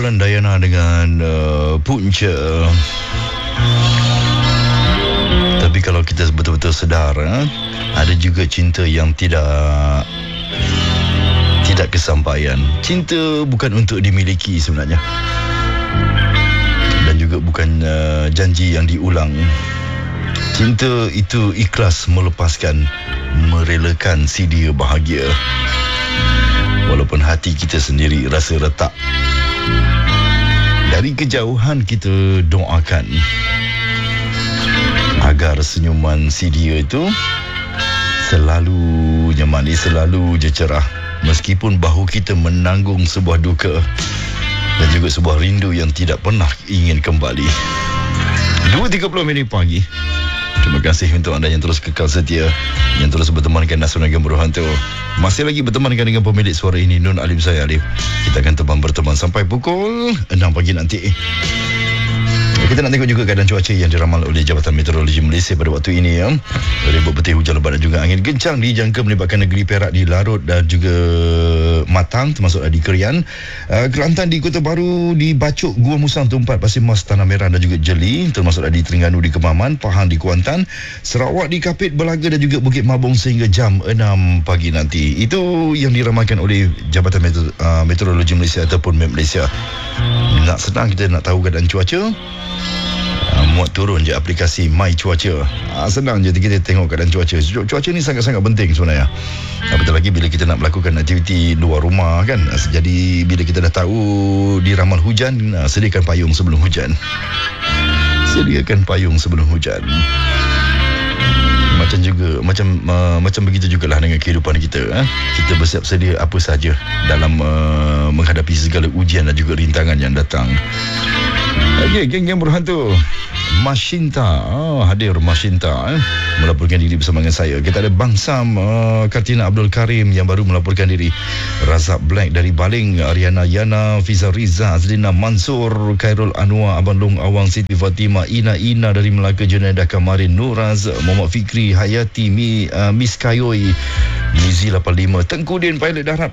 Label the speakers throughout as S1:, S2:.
S1: kumpulan Dayana dengan Punca. Tapi kalau kita betul-betul sedar, ada juga cinta yang tidak kesampaian. Cinta bukan untuk dimiliki sebenarnya, dan juga bukan janji yang diulang. Cinta itu ikhlas melepaskan, merelakan si dia bahagia, walaupun hati kita sendiri rasa retak. Dari kejauhan kita doakan agar senyuman si dia itu selalu manis, selalu je cerah, meskipun bahu kita menanggung sebuah duka dan juga sebuah rindu yang tidak pernah ingin kembali. 2.30 pagi. Terima kasih untuk anda yang terus kekal setia, yang terus bertemankan Nasional Gembor Hantu. Masih lagi bertemankan dengan pemilik suara ini, Nun Alim saya Alif. Kita akan berteman sampai pukul 6 pagi nanti. Kita nak tengok juga keadaan cuaca yang diramal oleh Jabatan Meteorologi Malaysia pada waktu ini. Ribut putih, hujan lebat dan juga angin kencang dijangka melibatkan negeri Perak di Larut dan juga Matang, termasuk di Kerian. Kelantan di Kota Baru, di Bacok, Gua Musang, Tumpat, Pasir Mas, Tanah Merah dan juga Jeli, termasuk di Terengganu di Kemaman, Pahang di Kuantan, Sarawak di Kapit, Belaga dan juga Bukit Mabung sehingga jam 6 pagi nanti. Itu yang diramalkan oleh Jabatan Meteorologi Malaysia ataupun MET Malaysia. Nak senang kita nak tahu keadaan cuaca, muat turun je aplikasi My Cuaca. Senang je kita tengok keadaan cuaca. Cuaca ni sangat-sangat penting sebenarnya. Apatah lagi bila kita nak melakukan aktiviti luar rumah kan. Jadi bila kita dah tahu diramal hujan, sediakan payung sebelum hujan. Sediakan payung sebelum hujan. Macam begitu jugalah dengan kehidupan kita. Kita bersiap sedia apa saja dalam menghadapi segala ujian dan juga rintangan yang datang. Okey, geng-geng berhantu. Mashinta, hadir Mashinta melaporkan diri bersama dengan saya. Kita ada Bang Sam, Kartina Abdul Karim yang baru melaporkan diri, Razak Black dari Baling, Ariana Yana, Fiza Riza, Azlina Mansur, Khairul Anwar, Abang Long Awang, Siti Fatimah, Ina dari Melaka, Junaidah Kamarin, Nuraz, Muhammad Fikri, Hayati, Miss Kayoy, Mizi 85, Tengkudin, Pilot Darat,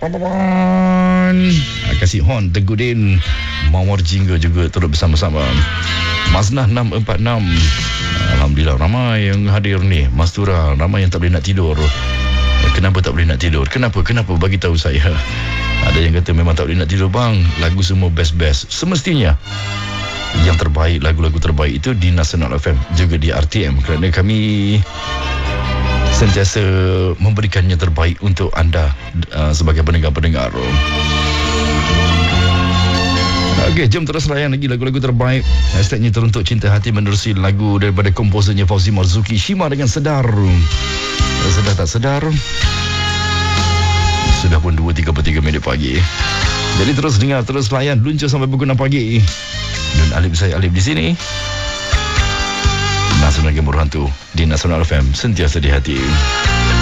S1: kasih hon Tengkudin, Mawar Jingga juga turut bersama-sama. Maznah 646, alhamdulillah ramai yang hadir ni. Mastura, ramai yang tak boleh nak tidur. Kenapa tak boleh nak tidur? Kenapa? Bagi tahu saya. Ada yang kata memang tak boleh nak tidur bang, lagu semua best-best. Semestinya yang terbaik, lagu-lagu terbaik itu di Nasional FM, juga di RTM, kerana kami sentiasa memberikan yang terbaik untuk anda sebagai pendengar-pendengar. Okey, jom terus layan lagi lagu-lagu terbaik. Hashtagnya teruntuk cinta hati menerusi lagu daripada komposernya Fauzi Marzuki, Shima dengan Sedar. Sedar tak sedar? Sudah pun 2.33 pagi. Jadi terus dengar, terus layan, luncur sampai pukul 6 pagi. Dan Alif saya Alif di sini. Nasional Gembor Hantu di Nasional FM, sentiasa di hati.